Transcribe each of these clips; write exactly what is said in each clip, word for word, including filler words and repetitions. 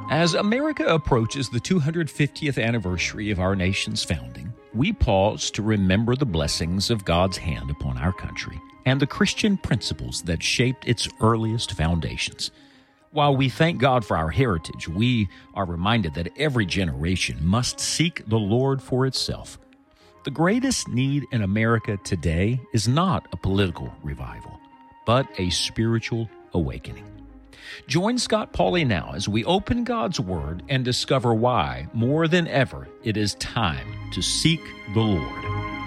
As America approaches the two hundred fiftieth anniversary of our nation's founding, we pause to remember the blessings of God's hand upon our country and the Christian principles that shaped its earliest foundations. While we thank God for our heritage, we are reminded that every generation must seek the Lord for itself. The greatest need in America today is not a political revival, but a spiritual awakening. Join Scott Pauley now as we open God's Word and discover why, more than ever, it is time to seek the Lord.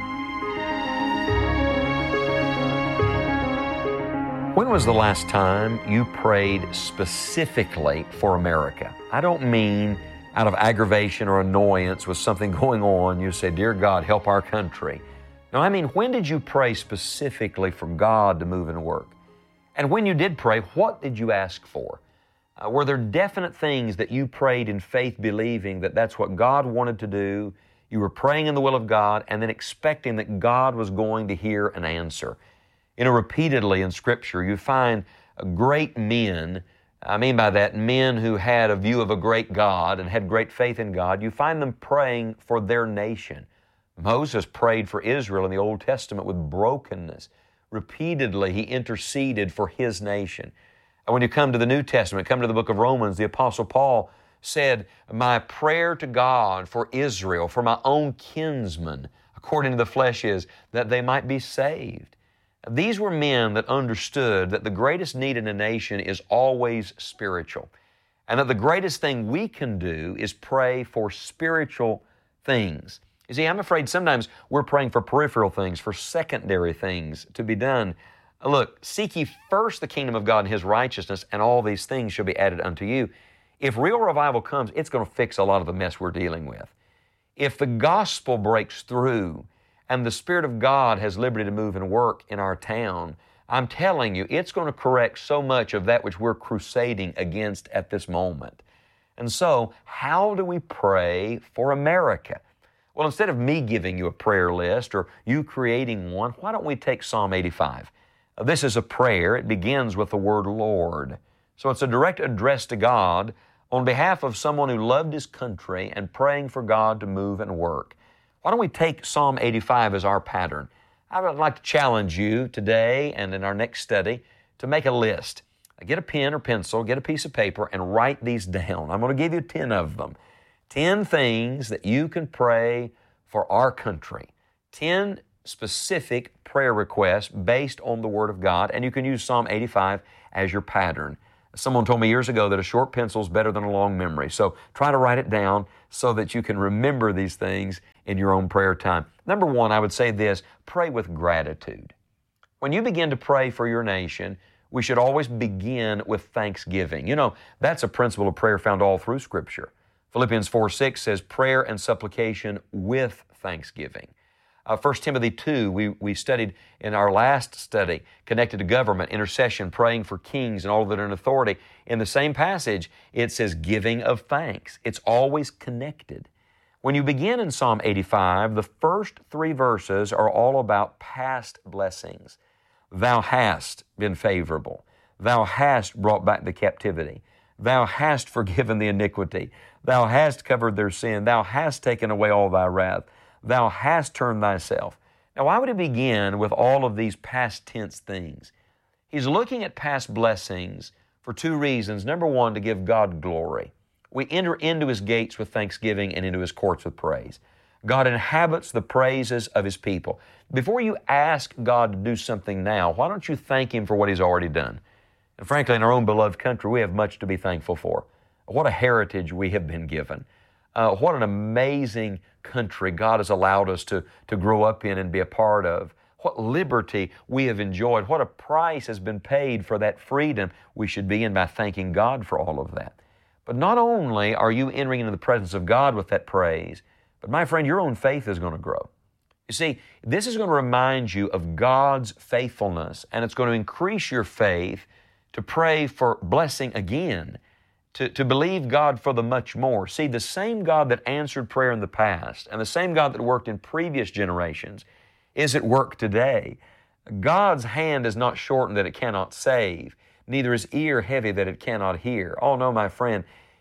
When was the last time you prayed specifically for America? I don't mean out of aggravation or annoyance with something going on, you say, "Dear God, help our country." No, I mean, when did you pray specifically for God to move and work? And when you did pray, what did you ask for? Uh, were there definite things that you prayed in faith, believing that that's what God wanted to do? You were praying in the will of God and then expecting that God was going to hear and answer. You know, repeatedly in Scripture, you find great men. I mean by that, men who had a view of a great God and had great faith in God. You find them praying for their nation. Moses prayed for Israel in the Old Testament with brokenness. Repeatedly, he interceded for his nation. And when you come to the New Testament, come to the book of Romans, the Apostle Paul said, "My prayer to God for Israel, for my own kinsmen, according to the flesh, is that they might be saved." These were men that understood that the greatest need in a nation is always spiritual, and that the greatest thing we can do is pray for spiritual things. You see, I'm afraid sometimes we're praying for peripheral things, for secondary things to be done. Look, seek ye first the kingdom of God and His righteousness, and all these things shall be added unto you. If real revival comes, it's going to fix a lot of the mess we're dealing with. If the gospel breaks through and the Spirit of God has liberty to move and work in our town, I'm telling you, it's going to correct so much of that which we're crusading against at this moment. And so, how do we pray for America? Well, instead of me giving you a prayer list or you creating one, why don't we take Psalm eighty-five? Uh, this is a prayer. It begins with the word Lord. So it's a direct address to God on behalf of someone who loved his country and praying for God to move and work. Why don't we take Psalm eighty-five as our pattern? I would like to challenge you today and in our next study to make a list. Get a pen or pencil, get a piece of paper, and write these down. I'm going to give you ten of them. Ten things that you can pray for our country. Ten specific prayer requests based on the Word of God, and you can use Psalm eighty-five as your pattern. Someone told me years ago that a short pencil is better than a long memory. So try to write it down so that you can remember these things in your own prayer time. Number one, I would say this: pray with gratitude. When you begin to pray for your nation, we should always begin with thanksgiving. You know, that's a principle of prayer found all through Scripture. Philippians four six says prayer and supplication with thanksgiving. Uh, First Timothy two, we, we studied in our last study, connected to government, intercession, praying for kings and all that are in authority. In the same passage, it says giving of thanks. It's always connected. When you begin in Psalm eighty-five, the first three verses are all about past blessings. Thou hast been favorable. Thou hast brought back the captivity. Thou hast forgiven the iniquity. Thou hast covered their sin. Thou hast taken away all thy wrath. Thou hast turned thyself. Now, why would he begin with all of these past tense things? He's looking at past blessings for two reasons. Number one, to give God glory. We enter into His gates with thanksgiving and into His courts with praise. God inhabits the praises of His people. Before you ask God to do something now, why don't you thank Him for what He's already done? And frankly, in our own beloved country, we have much to be thankful for. What a heritage we have been given. Uh, what an amazing country God has allowed us to, to grow up in and be a part of. What liberty we have enjoyed. What a price has been paid for that freedom. We should begin by thanking God for all of that. But not only are you entering into the presence of God with that praise, but my friend, your own faith is going to grow. You see, this is going to remind you of God's faithfulness, and it's going to increase your faith to pray for blessing again, to, to believe God for the much more. See, the same God that answered prayer in the past and the same God that worked in previous generations is at work today. God's hand is not shortened that it cannot save, neither is ear heavy that it cannot hear. Oh no, my friend,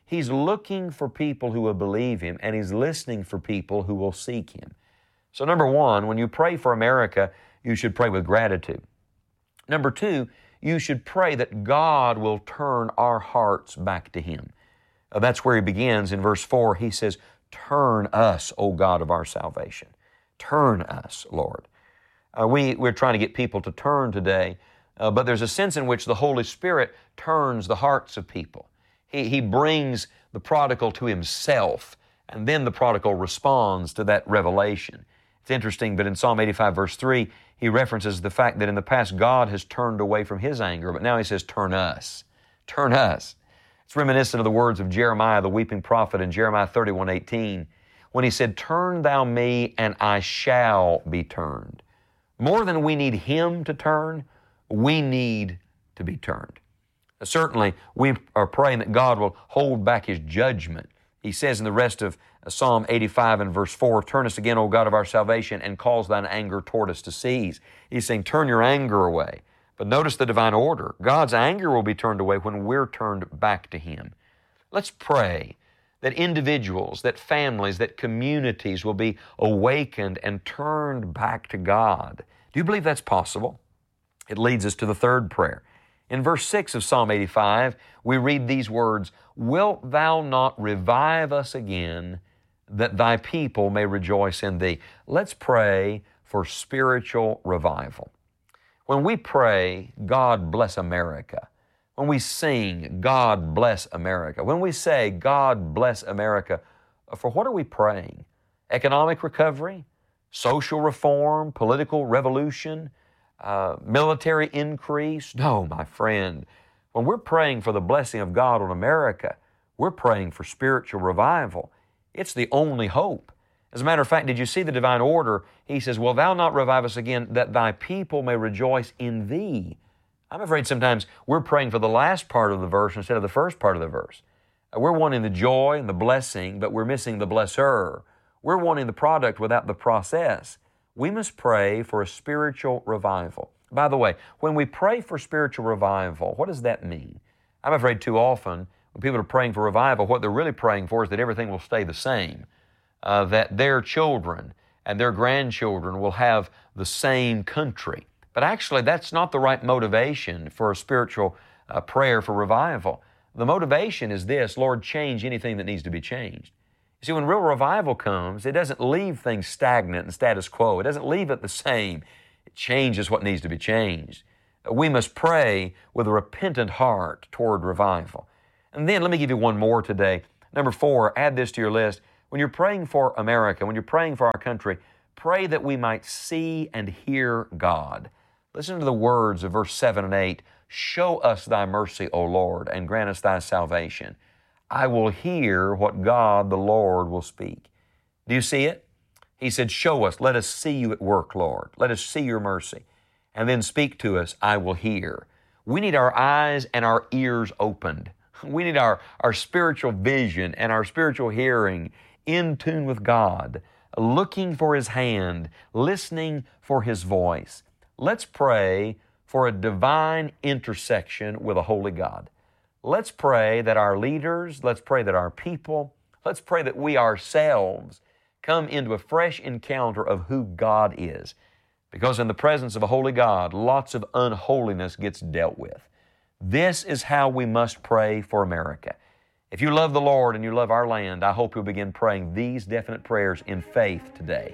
He's looking for people who will believe Him, and He's listening for people who will seek Him. So number one, when you pray for America, you should pray with gratitude. Number two, you should pray that God will turn our hearts back to Him. Uh, that's where He begins in verse four. He says, "Turn us, O God of our salvation." Turn us, Lord. Uh, we, we're trying to get people to turn today, uh, but there's a sense in which the Holy Spirit turns the hearts of people. He, he brings the prodigal to Himself, and then the prodigal responds to that revelation. It's interesting, but in Psalm eighty-five, verse three, he references the fact that in the past God has turned away from His anger, but now He says, turn us. Turn us. It's reminiscent of the words of Jeremiah, the weeping prophet, in Jeremiah thirty-one eighteen, when he said, "Turn thou me, and I shall be turned." More than we need Him to turn, we need to be turned. Certainly, we are praying that God will hold back His judgment. He says in the rest of Psalm eighty-five and verse four, "Turn us again, O God of our salvation, and cause Thine anger toward us to cease." He's saying, turn your anger away. But notice the divine order. God's anger will be turned away when we're turned back to Him. Let's pray that individuals, that families, that communities will be awakened and turned back to God. Do you believe that's possible? It leads us to the third prayer. In verse six of Psalm eighty-five, we read these words, "Wilt Thou not revive us again, that Thy people may rejoice in Thee?" Let's pray for spiritual revival. When we pray, "God bless America," when we sing, "God bless America," when we say, "God bless America," for what are we praying? Economic recovery? Social reform? Political revolution? Uh, military increase? No, my friend. When we're praying for the blessing of God on America, we're praying for spiritual revival. It's the only hope. As a matter of fact, did you see the divine order? He says, "Will Thou not revive us again, that Thy people may rejoice in Thee?" I'm afraid sometimes we're praying for the last part of the verse instead of the first part of the verse. We're wanting the joy and the blessing, but we're missing the blesser. We're wanting the product without the process. We must pray for a spiritual revival. By the way, when we pray for spiritual revival, what does that mean? I'm afraid too often when people are praying for revival, what they're really praying for is that everything will stay the same, uh, that their children and their grandchildren will have the same country. But actually, that's not the right motivation for a spiritual uh, prayer for revival. The motivation is this: Lord, change anything that needs to be changed. You see, when real revival comes, it doesn't leave things stagnant and status quo. It doesn't leave it the same. It changes what needs to be changed. We must pray with a repentant heart toward revival. And then let me give you one more today. Number four, add this to your list. When you're praying for America, when you're praying for our country, pray that we might see and hear God. Listen to the words of verse seven and eight. "Show us Thy mercy, O Lord, and grant us Thy salvation. I will hear what God the Lord will speak." Do you see it? He said, show us, let us see You at work, Lord. Let us see Your mercy. And then speak to us, I will hear. We need our eyes and our ears opened. We need our, our spiritual vision and our spiritual hearing in tune with God, looking for His hand, listening for His voice. Let's pray for a divine intersection with a holy God. Let's pray that our leaders, let's pray that our people, let's pray that we ourselves come into a fresh encounter of who God is. Because in the presence of a holy God, lots of unholiness gets dealt with. This is how we must pray for America. If you love the Lord and you love our land, I hope you'll begin praying these definite prayers in faith today.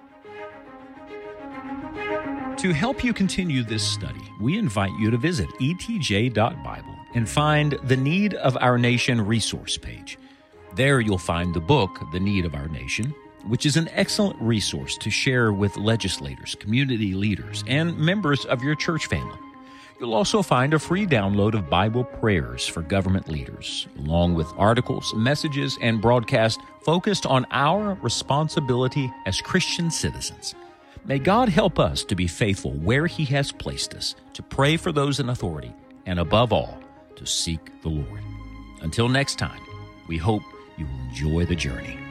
To help you continue this study, we invite you to visit e t j dot bible and find the Need of Our Nation resource page. There you'll find the book, The Need of Our Nation, which is an excellent resource to share with legislators, community leaders, and members of your church family. You'll also find a free download of Bible prayers for government leaders, along with articles, messages, and broadcasts focused on our responsibility as Christian citizens. May God help us to be faithful where He has placed us, to pray for those in authority, and above all, to seek the Lord. Until next time, we hope you will enjoy the journey.